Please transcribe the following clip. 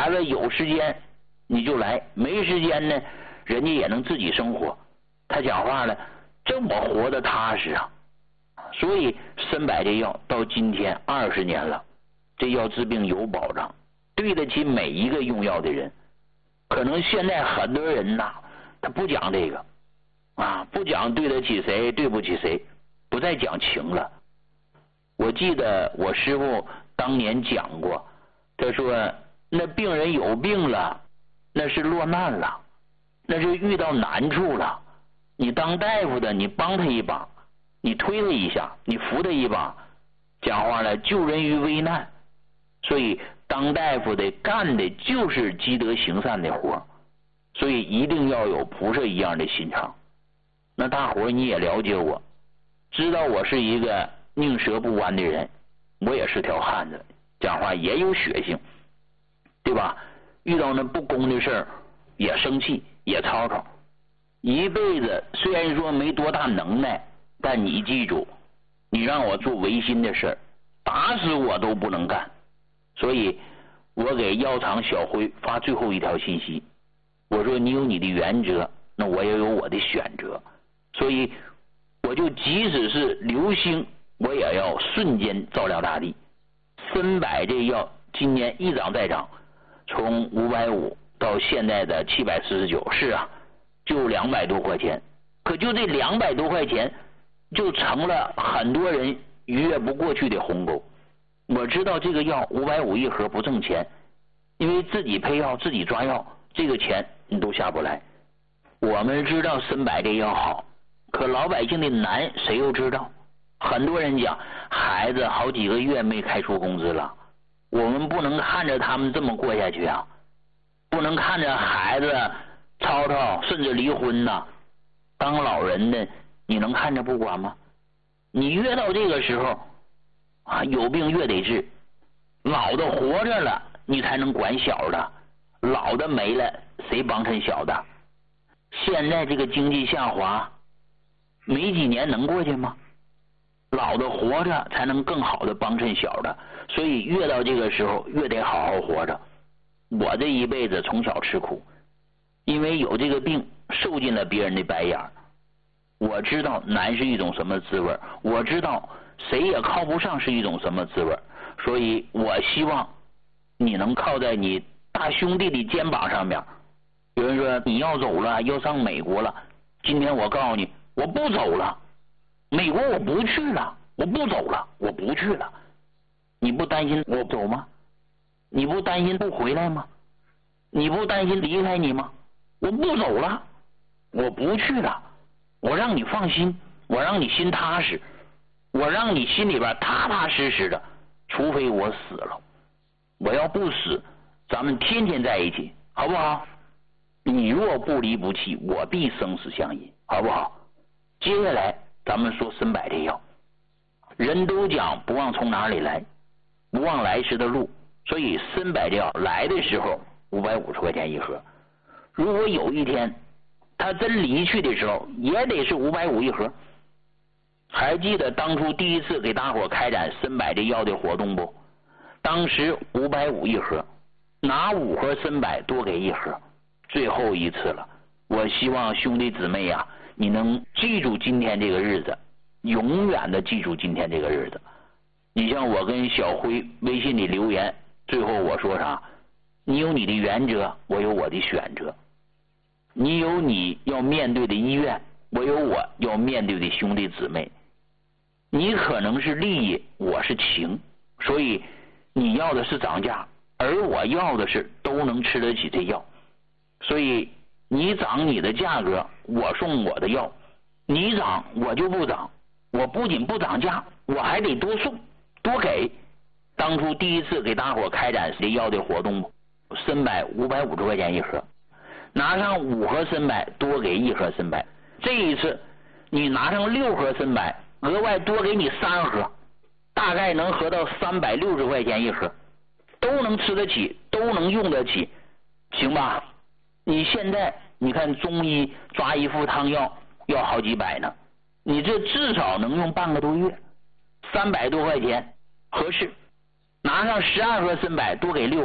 孩子有时间你就来，没时间呢，人家也能自己生活。他讲话了，这我活得踏实啊。所以参柏这药到今天20年了，这药治病有保障，对得起每一个用药的人。可能现在很多人呐，他不讲这个啊，不讲对得起谁，对不起谁，不再讲情了。我记得我师父当年讲过，他说那病人有病了，那是落难了，那是遇到难处了，你当大夫的，你帮他一把，你推他一下，你扶他一把，讲话了，救人于危难。所以当大夫的干的就是积德行善的活，所以一定要有菩萨一样的心肠。那大伙你也了解我，知道我是一个宁折不弯的人，我也是条汉子，讲话也有血性，对吧？遇到那不公的事儿也生气，也吵吵。一辈子虽然说没多大能耐，但你记住，你让我做违心的事儿，打死我都不能干。所以我给药厂小辉发最后一条信息，我说你有你的原则，那我也有我的选择。所以我就即使是流星，我也要瞬间照亮大地。参柏这药今年一涨再涨，从550到现在的749，是啊，就200多块钱。可就这200多块钱，就成了很多人越不过去的鸿沟。我知道这个药550一盒不挣钱，因为自己配药自己抓药，这个钱你都下不来。我们知道参柏这药好，可老百姓的难谁又知道？很多人讲孩子好几个月没开出工资了，我们不能看着他们这么过下去啊，不能看着孩子吵吵甚至离婚呐。当老人的你能看着不管吗？你越到这个时候啊，有病越得治，老的活着了你才能管小的，老的没了谁帮衬小的？现在这个经济下滑，没几年能过去吗？老的活着才能更好的帮衬小的，所以越到这个时候越得好好活着。我这一辈子从小吃苦，因为有这个病受尽了别人的白眼，我知道难是一种什么滋味，我知道谁也靠不上是一种什么滋味，所以我希望你能靠在你大兄弟的肩膀上面。有人说你要走了，要上美国了，今天我告诉你，我不走了，美国我不去了，我不走了，我不去了。你不担心我走吗？你不担心不回来吗？你不担心离开你吗？我不走了，我不去了，我让你放心，我让你心踏实，我让你心里边踏踏实实的，除非我死了。我要不死，咱们天天在一起，好不好？你若不离不弃，我必生死相依，好不好？接下来咱们说参柏这药，人都讲不忘从哪里来，不忘来时的路，所以参柏这药来的时候550块钱一盒，如果有一天他真离去的时候，也得是550一盒。还记得当初第一次给大伙开展参柏这药的活动不？当时550一盒，拿5盒参柏多给一盒，最后一次了。我希望兄弟姊妹呀，你能记住今天这个日子，永远的记住今天这个日子。你像我跟小辉微信里留言，最后我说啥？你有你的原则，我有我的选择。你有你要面对的医院，我有我要面对的兄弟姊妹。你可能是利益，我是情，所以你要的是涨价，而我要的是都能吃得起这药。所以你涨你的价格，我送我的药，你涨我就不涨，我不仅不涨价，我还得多送多给。当初第一次给大伙开展这药的活动，参柏550块钱一盒，拿上5盒参柏多给1盒参柏。这一次你拿上6盒参柏，额外多给你3盒，大概能合到360块钱一盒，都能吃得起，都能用得起，行吧？你现在你看中医抓一副汤药要好几百呢，你这至少能用半个多月，300多块钱合适。拿上12盒参柏多给6